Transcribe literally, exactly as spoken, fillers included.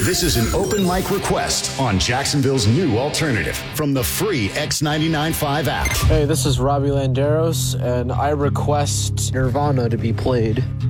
This is an open mic request on Jacksonville's new alternative from the free X ninety-nine point five app. Hey, this is Robbie Landeros, and I request Nirvana to be played.